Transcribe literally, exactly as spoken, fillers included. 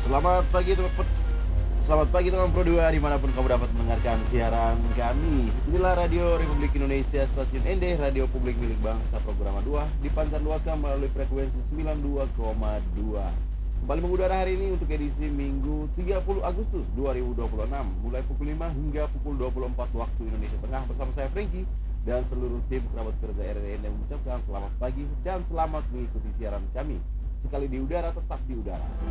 Selamat pagi teman Selamat pagi teman Pro dua dimanapun kamu dapat mendengarkan siaran kami. Inilah Radio Republik Indonesia, stasiun Ende, radio publik milik bangsa program dua, dipancar luaskan melalui frekuensi sembilan puluh dua koma dua. Kembali mengudara hari ini untuk edisi Minggu tiga puluh Agustus dua ribu dua puluh enam, mulai pukul lima hingga pukul dua puluh empat waktu Indonesia Tengah, bersama saya Franky dan seluruh tim kerabat kerja R R N yang mengucapkan selamat pagi dan selamat mengikuti siaran kami. Sekali di udara, tetap di udara.